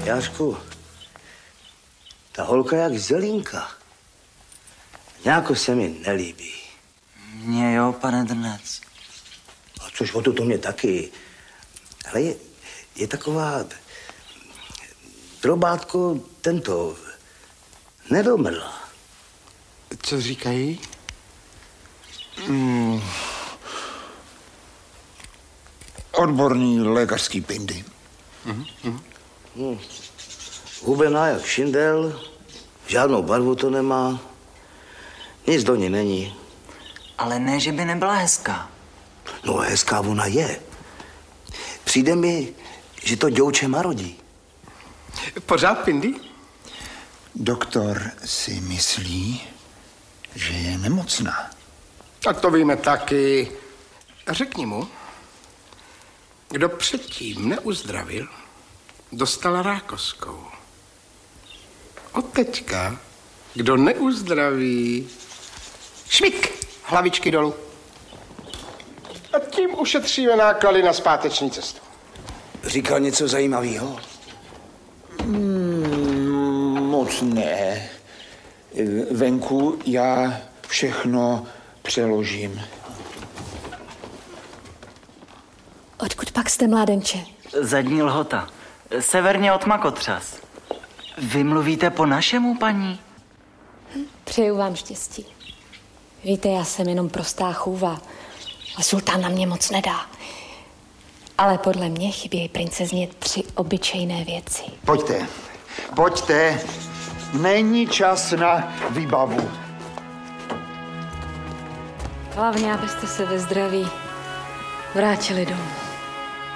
Jářku, ta holka jak zelínka. Nějako se mi nelíbí. Mně jo, pane Drnec. A což o to mě taky. Ale je taková drobátko tento nedomrla. Co říkají? Odborný lékařský pindy. Hubená jak šindel, žádnou barvu to nemá, nic do ní není. Ale ne, že by nebyla hezká. No hezká ona je. Přijde mi, že to děvče marodí. Pořád pindy? Doktor si myslí, že je nemocná. Tak to víme taky. Řekni mu, kdo předtím neuzdravil, dostal rákoskou. Od teďka, kdo neuzdraví, švik, hlavičky dolů. A tím ušetříme náklady na zpáteční cestu. Říkal něco zajímavého? Moc ne. Venku já všechno přeložím. Odkud pak jste, mládenče? Zadní Lhota. Severně od Makotřas. Vy mluvíte po našemu, paní? Přeju vám štěstí. Víte, já jsem jenom prostá chůva. A sultán na mě moc nedá. Ale podle mě chybějí princezně 3 obyčejné věci. Pojďte, pojďte. Není čas na výbavu. Hlavně, abyste se ve zdraví vrátili domů.